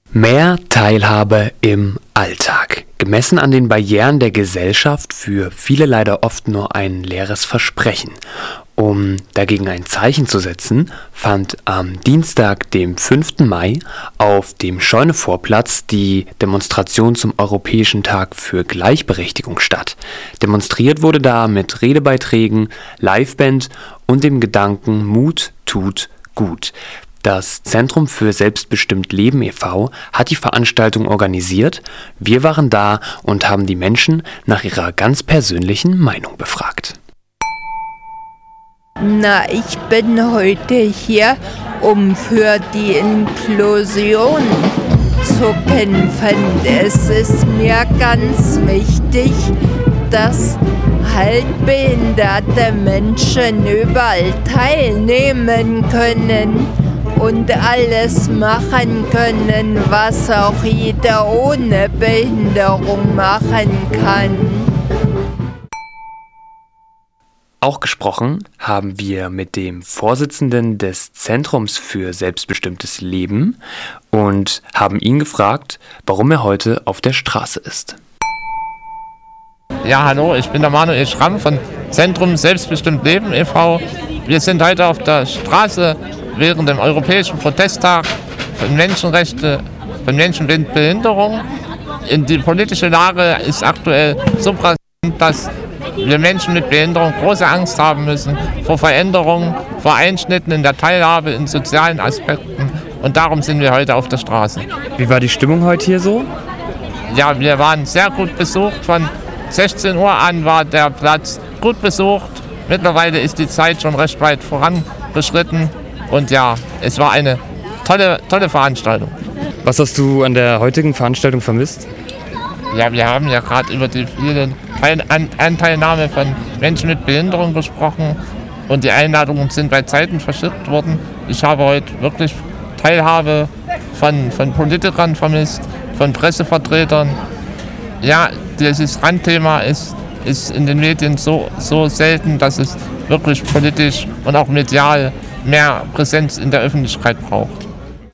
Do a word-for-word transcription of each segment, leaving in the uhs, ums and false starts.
Mehr Teilhabe im Alltag. Gemessen an den Barrieren der Gesellschaft für viele leider oft nur ein leeres Versprechen. Um dagegen ein Zeichen zu setzen, fand am Dienstag, dem fünften Mai, auf dem Scheunevorplatz die Demonstration zum Europäischen Tag für Gleichberechtigung statt. Demonstriert wurde da mit Redebeiträgen, Liveband und dem Gedanken Mut tut gut. Das Zentrum für Selbstbestimmt Leben e V hat die Veranstaltung organisiert. Wir waren da und haben die Menschen nach ihrer ganz persönlichen Meinung befragt. Na, ich bin heute hier, um für die Inklusion zu kämpfen. Es ist mir ganz wichtig, dass halbbehinderte Menschen überall teilnehmen können und alles machen können, was auch jeder ohne Behinderung machen kann. Auch gesprochen haben wir mit dem Vorsitzenden des Zentrums für Selbstbestimmtes Leben und haben ihn gefragt, warum er heute auf der Straße ist. Ja, hallo, ich bin der Manuel Schramm von Zentrum Selbstbestimmt Leben e V Wir sind heute auf der Straße während dem Europäischen Protesttag für Menschenrechte, für Menschen mit Behinderung. Die politische Lage ist aktuell so präsent, dass wir Menschen mit Behinderung große Angst haben müssen vor Veränderungen, vor Einschnitten in der Teilhabe, in sozialen Aspekten. Und darum sind wir heute auf der Straße. Wie war die Stimmung heute hier so? Ja, wir waren sehr gut besucht. Von sechzehn Uhr an war der Platz gut besucht. Mittlerweile ist die Zeit schon recht weit vorangeschritten. Und ja, es war eine tolle, tolle Veranstaltung. Was hast du an der heutigen Veranstaltung vermisst? Ja, wir haben ja gerade über die vielen Teil- An- Anteilnahme von Menschen mit Behinderung gesprochen und die Einladungen sind bei Zeiten verschickt worden. Ich habe heute wirklich Teilhabe von, von Politikern vermisst, von Pressevertretern. Ja, dieses Randthema ist, ist in den Medien so, so selten, dass es wirklich politisch und auch medial mehr Präsenz in der Öffentlichkeit braucht.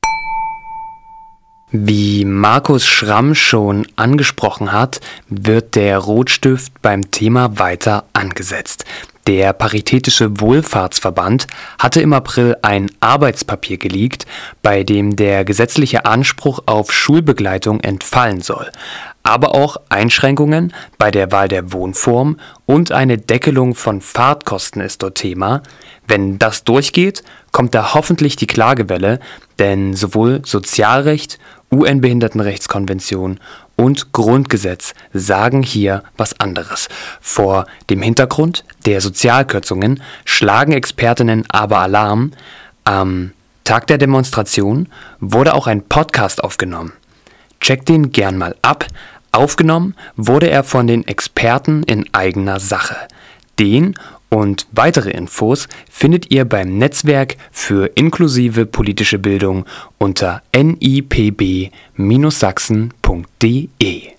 Wie Markus Schramm schon angesprochen hat, wird der Rotstift beim Thema weiter angesetzt. Der Paritätische Wohlfahrtsverband hatte im April ein Arbeitspapier geleakt, bei dem der gesetzliche Anspruch auf Schulbegleitung entfallen soll. Aber auch Einschränkungen bei der Wahl der Wohnform und eine Deckelung von Fahrtkosten ist dort Thema. Wenn das durchgeht, kommt da hoffentlich die Klagewelle, denn sowohl Sozialrecht, U N-Behindertenrechtskonvention und Grundgesetz sagen hier was anderes. Vor dem Hintergrund der Sozialkürzungen schlagen Expertinnen aber Alarm. Am Tag der Demonstration wurde auch ein Podcast aufgenommen. Checkt den gern mal ab. Aufgenommen wurde er von den Experten in eigener Sache. Den und weitere Infos findet ihr beim Netzwerk für inklusive politische Bildung unter n i p b Bindestrich sachsen punkt d e.